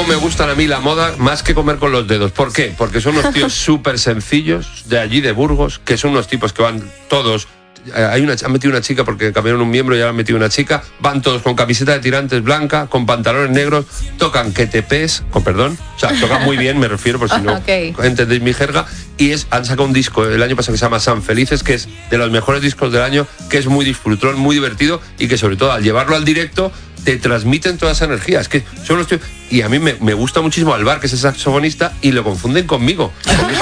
cómo me gustan a mí la moda más que comer con los dedos. ¿Por qué? Porque son unos tíos súper sencillos de allí, de Burgos, que son unos tipos que van todos... han metido una chica porque cambiaron un miembro y ahora han metido una chica. Van todos con camiseta de tirantes blanca, con pantalones negros, tocan que te pes, con perdón, o sea, tocan muy bien, me refiero, por si no entendéis mi jerga. Y han sacado un disco el año pasado que se llama San Felices, que es de los mejores discos del año, que es muy disfrutón, muy divertido y que sobre todo al llevarlo al directo te transmiten toda esa energía. Es que son los tíos... Y a mí me gusta muchísimo Alvar, que es el saxofonista, y lo confunden conmigo.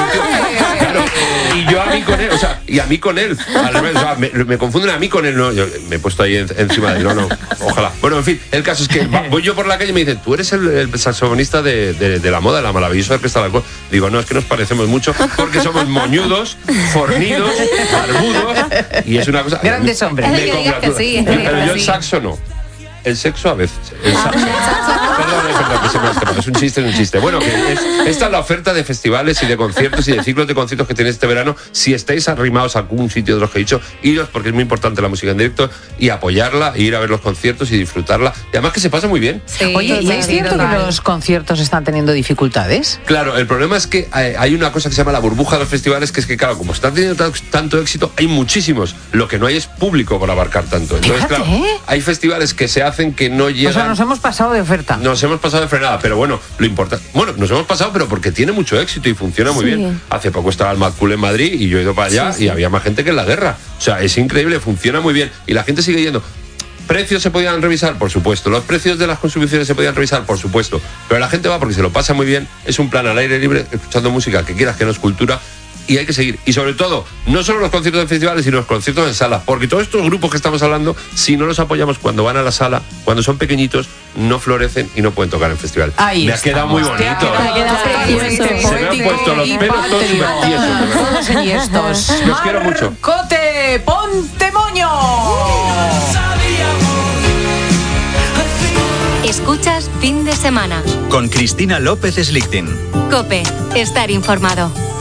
Claro, y yo a mí con él, o sea, y a mí con él. Al revés, o sea, me confunden a mí con él. No, yo me he puesto ahí encima de él. No, ojalá. Bueno, en fin, el caso es que voy yo por la calle y me dicen, tú eres el saxofonista de la moda, de la maravillosa orquesta del alcohol. Digo, no, es que nos parecemos mucho porque somos moñudos, fornidos, barbudos, y es una cosa... Grandes hombres. Me congratula. Pero yo el saxo no. El sexo a veces. El saxo. Perdón, que se me ha escapado. Es un chiste. Bueno, esta es la oferta de festivales y de conciertos y de ciclos de conciertos que tenéis este verano. Si estáis arrimados a algún sitio de los que he dicho, iros, porque es muy importante la música en directo, y apoyarla, e ir a ver los conciertos y disfrutarla. Y además que se pasa muy bien. Sí, oye, ¿y es cierto que los conciertos están teniendo dificultades? Claro, el problema es que hay una cosa que se llama la burbuja de los festivales, que es que, claro, como están teniendo tanto éxito, hay muchísimos. Lo que no hay es público para abarcar tanto. Entonces, claro, hay festivales que se hacen que no llegan... O sea, nos hemos pasado de oferta. Nos hemos pasado de frenada, pero bueno, lo importante... Bueno, nos hemos pasado, pero porque tiene mucho éxito y funciona muy bien. Hace poco estaba el Mad Cool en Madrid y yo he ido para allá y había más gente que en la guerra. O sea, es increíble, funciona muy bien y la gente sigue yendo. ¿Precios se podían revisar? Por supuesto. ¿Los precios de las consumiciones se podían revisar? Por supuesto. Pero la gente va porque se lo pasa muy bien. Es un plan al aire libre, escuchando música que quieras que no es cultura. Y hay que seguir. Y sobre todo, no solo los conciertos en festivales, sino los conciertos en salas. Porque todos estos grupos que estamos hablando, si no los apoyamos cuando van a la sala, cuando son pequeñitos, no florecen y no pueden tocar en festivales. Me ha quedado muy bonito. Se me han puesto los pelos todos súper tiesos. Los quiero mucho. ¡Cote, ponte moño! Escuchas Fin de Semana con Cristina López Slichting. COPE, estar informado.